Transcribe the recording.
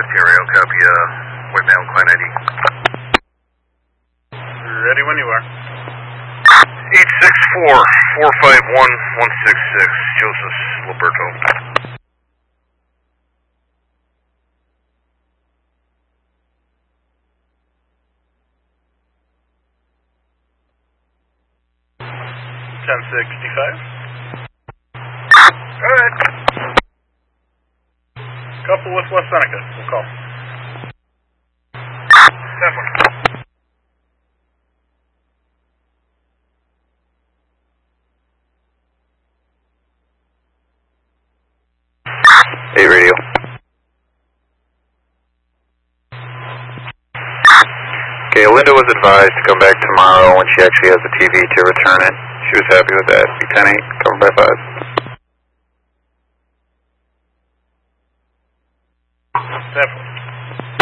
Stereo, copy, waybound Client ID. Ready when you are. 864-451-166, Joseph Liberto. Alright. Couple with West Seneca. We'll call. Definitely. Hey, radio. Okay, Linda was advised to come back tomorrow when she actually has the TV to return it. She was happy with that. Be 10-8, covered by 5. Definitely.